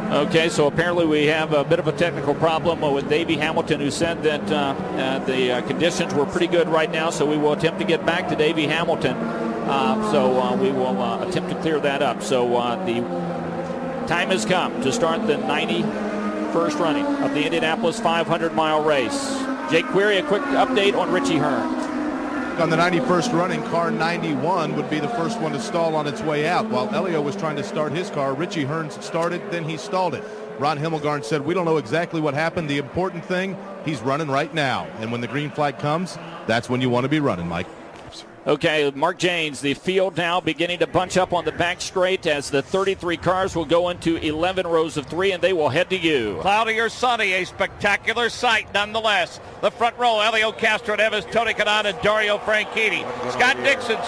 Okay, so apparently we have a bit of a technical problem with Davey Hamilton, who said that the conditions were pretty good right now, so we will attempt to get back to Davey Hamilton. So we will attempt to clear that up. So the time has come to start the 91st running of the Indianapolis 500-mile race. Jake Query, a quick update on Richie Hearn. On the 91st running, car 91 would be the first one to stall on its way out. While Elio was trying to start his car, Richie Hearns started, then he stalled it. Ron Himmelgarn said, we don't know exactly what happened. The important thing, he's running right now. And when the green flag comes, that's when you want to be running, Mike. Okay, Mark Janes, the field now beginning to bunch up on the back straight as the 33 cars will go into 11 rows of 3, and they will head to you. Cloudy or sunny, a spectacular sight nonetheless. The front row, Elio Castro Neves, Tony Kanaan, and Dario Franchitti. Scott Dixon